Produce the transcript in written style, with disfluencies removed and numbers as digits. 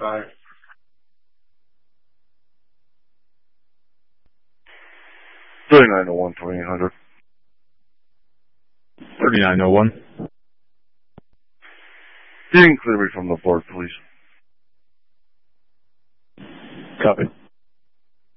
5. 3901, 2800. 3901. You can clear me from the board, please. Copy.